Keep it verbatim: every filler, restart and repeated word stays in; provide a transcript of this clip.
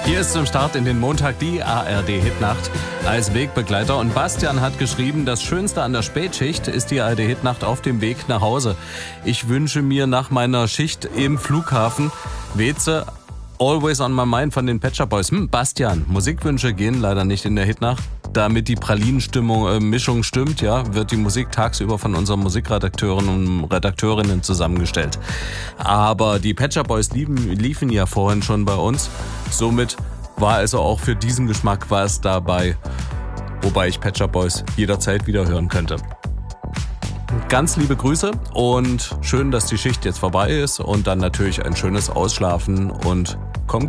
Hier ist zum Start in den Montag die A R D-Hitnacht als Wegbegleiter. Und Bastian hat geschrieben, das Schönste an der Spätschicht ist die A R D-Hitnacht auf dem Weg nach Hause. Ich wünsche mir nach meiner Schicht im Flughafen Weze Always on my mind von den Pet Shop Boys. Hm, Bastian, Musikwünsche gehen leider nicht in der Hitnacht. Damit die Pralinenstimmung, äh, Mischung stimmt, ja, wird die Musik tagsüber von unseren Musikredakteuren und Redakteurinnen zusammengestellt. Aber die Pet Shop Boys liefen, liefen ja vorhin schon bei uns. Somit war also auch für diesen Geschmack was dabei, wobei ich Pet Shop Boys jederzeit wieder hören könnte. Ganz liebe Grüße und schön, dass die Schicht jetzt vorbei ist und dann natürlich ein schönes Ausschlafen und